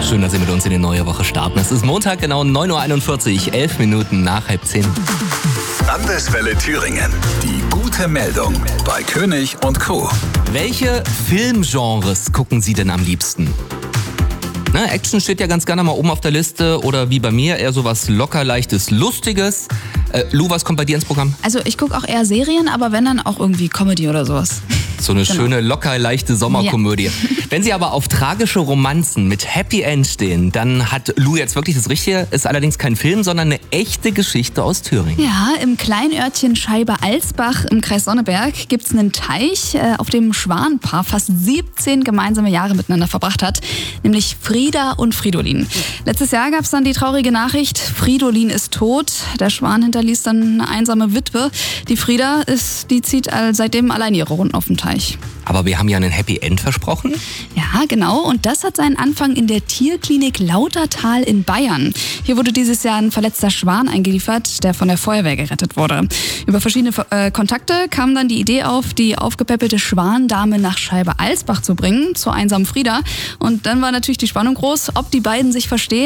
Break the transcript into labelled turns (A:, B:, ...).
A: Schön, dass Sie mit uns in die neue Woche starten. Es ist Montag, genau 9.41 Uhr, 11 Minuten nach 9:30.
B: Landeswelle Thüringen. Die gute Meldung bei König und Co.
A: Welche Filmgenres gucken Sie denn am liebsten? Na, Action steht ja ganz gerne mal oben auf der Liste oder wie bei mir eher sowas locker, leichtes, lustiges. Lou, was kommt bei dir ins Programm?
C: Also ich gucke auch eher Serien, aber wenn dann auch irgendwie Comedy oder sowas.
A: So eine schöne, locker, leichte Sommerkomödie. Ja. Wenn Sie aber auf tragische Romanzen mit Happy End stehen, dann hat Lou jetzt wirklich das Richtige. Ist allerdings kein Film, sondern eine echte Geschichte aus Thüringen.
C: Ja, im Kleinörtchen Scheibe-Alsbach im Kreis Sonneberg gibt es einen Teich, auf dem Schwanpaar fast 17 gemeinsame Jahre miteinander verbracht hat, nämlich Frieda und Fridolin. Letztes Jahr gab es dann die traurige Nachricht, Fridolin ist tot. Der Schwan hinterließ dann eine einsame Witwe. Die Frieda, die zieht seitdem allein ihre Runden auf dem Teich.
A: Aber wir haben ja ein Happy End versprochen.
C: Ja, genau. Und das hat seinen Anfang in der Tierklinik Lautertal in Bayern. Hier wurde dieses Jahr ein verletzter Schwan eingeliefert, der von der Feuerwehr gerettet wurde. Über verschiedene Kontakte kam dann die Idee auf, die aufgepäppelte Schwandame nach Scheibe-Alsbach zu bringen, zur einsamen Frieda. Und dann war natürlich die Spannung groß, ob die beiden sich verstehen.